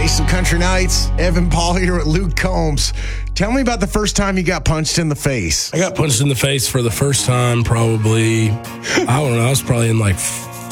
Some Country Nights. Evan Paul here with Luke Combs. Tell me about the first time you got punched in the face. I got punched in the face for the first time probably, I don't know, I was probably in like